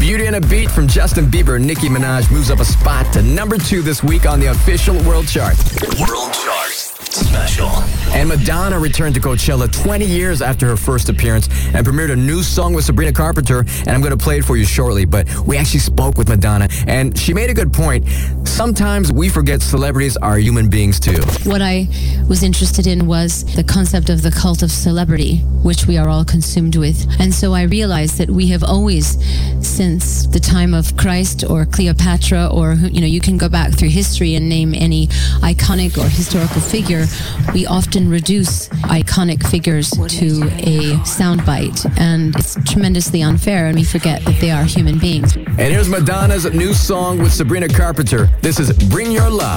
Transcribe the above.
Beauty and a Beat from Justin Bieber and Nicki Minaj moves up a spot to number 2 this week on the official world chart. World Chart Special. And Madonna returned to Coachella 20 years after her first appearance and premiered a new song with Sabrina Carpenter, and I'm going to play it for you shortly, but we actually spoke with Madonna, and she made a good point. Sometimes we forget celebrities are human beings too. What I was interested in was the concept of the cult of celebrity, which we are all consumed with. And so I realized that we have always, since the time of Christ or Cleopatra, or, you can go back through history and name any iconic or historical figure, we often reduce iconic figures to a soundbite, and it's tremendously unfair, and we forget that they are human beings. And here's Madonna's new song with Sabrina Carpenter. This is Bring Your Love.